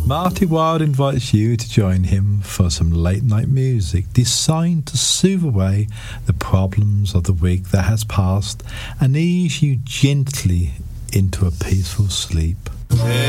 Marty Wilde invites you to join him for some late night music designed to soothe away the problems of the week that has passed and ease you gently into a peaceful sleep.